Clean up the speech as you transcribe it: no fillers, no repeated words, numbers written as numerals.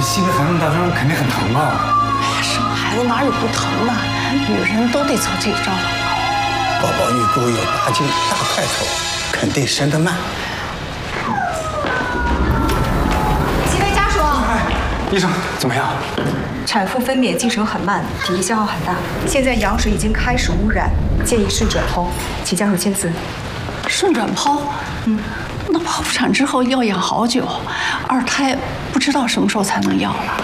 西北反正大伤肯定很疼吧？ 哎呀，生孩子哪有不疼的？女人都得走这一招。 宝宝预估有大劲大块头，肯定生得慢。 几位家属， 医生怎么样？ 产妇分娩进程很慢，体力消耗很大，现在羊水已经开始污染，建议顺转剖，请家属签字。 顺转剖，那剖腹产之后要养好久，二胎不知道什么时候才能要了。